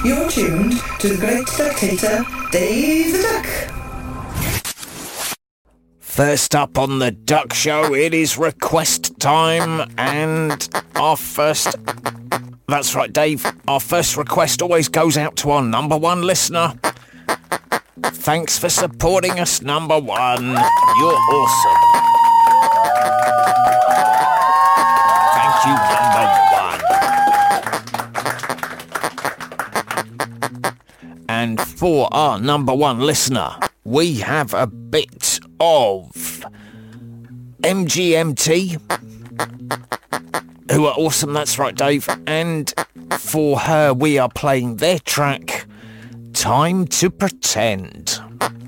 You're tuned to the great dictator, Dave the Duck. First up on the Duck Show, it is request time, and our first... That's right, Dave. Our first request always goes out to our number one listener. Thanks for supporting us, number one. You're awesome. Thank you, number one. And for our number one listener, we have a bit of MGMT, who are awesome, that's right, Dave. And for her, we are playing their track, Time to Pretend.